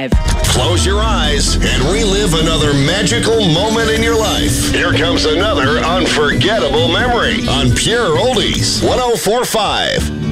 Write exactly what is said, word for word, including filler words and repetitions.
five. Close your eyes and relive another magical moment in your life. Here comes another unforgettable memory on Pure Oldies one oh four point five.